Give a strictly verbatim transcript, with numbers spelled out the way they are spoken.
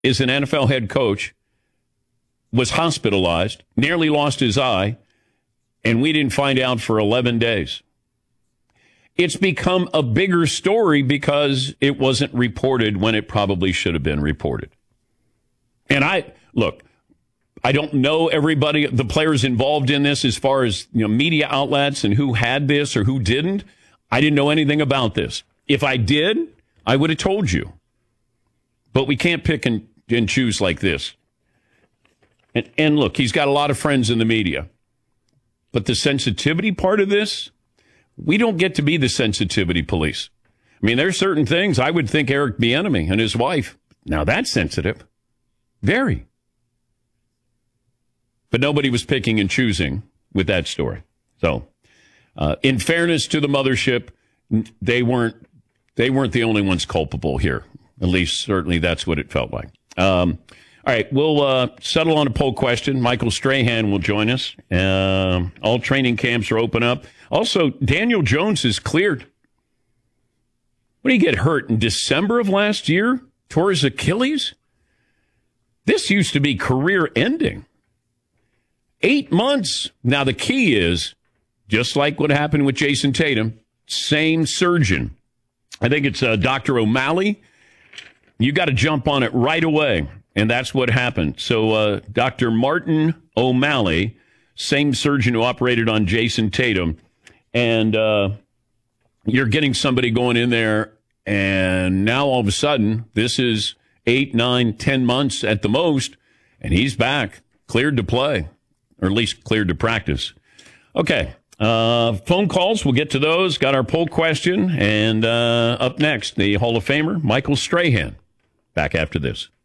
is an N F L head coach, was hospitalized, nearly lost his eye, and we didn't find out for eleven days. It's become a bigger story because it wasn't reported when it probably should have been reported. And I, look, I don't know everybody, the players involved in this as far as, you know, media outlets and who had this or who didn't. I didn't know anything about this. If I did, I would have told you. But we can't pick and, and choose like this. And, and look, he's got a lot of friends in the media. But the sensitivity part of this, we don't get to be the sensitivity police. I mean, there's certain things I would think Eric Bieniemy and his wife, now that's sensitive. Very. But nobody was picking and choosing with that story. So, uh, in fairness to the mothership, they weren't they weren't the only ones culpable here. At least, certainly, that's what it felt like. Um, all right, we'll uh, settle on a poll question. Michael Strahan will join us. Uh, all training camps are open up. Also, Daniel Jones is cleared. What did he get hurt in December of last year? Tore his Achilles? This used to be career-ending. Eight months. Now, the key is, just like what happened with Jason Tatum, same surgeon. I think it's uh, Doctor O'Malley. You got to jump on it right away. And that's what happened. So uh, Doctor Martin O'Malley, same surgeon who operated on Jason Tatum. And uh, you're getting somebody going in there. And now all of a sudden, this is eight, nine, ten months at the most. And he's back, cleared to play, or at least cleared to practice. Okay. Uh, phone calls, we'll get to those. Got our poll question. And uh, up next, the Hall of Famer, Michael Strahan. Back after this.